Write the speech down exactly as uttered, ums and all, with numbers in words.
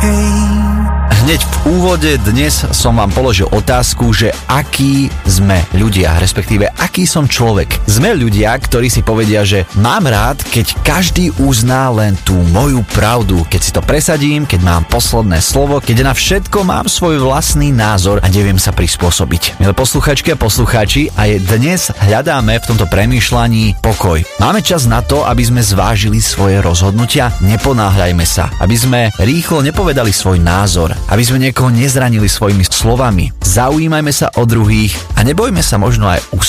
Hneď v úvode dnes som vám položil otázku, že akí sme ľudia, respektíve aký som človek. Sme ľudia, ktorí si povedia, že mám rád, keď každý uzná len tú moju pravdu, keď si to presadím, keď mám posledné slovo, keď na všetko mám svoj vlastný názor a neviem sa prispôsobiť. Milé posluchačky a poslucháči, aj dnes hľadáme v tomto premýšľaní pokoj. Máme čas na to, aby sme zvážili svoje rozhodnutia, neponáhľajme sa, aby sme rýchlo nepovedali svoj názor, aby sme niekoho nezranili svojimi slovami. Zaujímajme sa o druhých a nebojme sa možno aj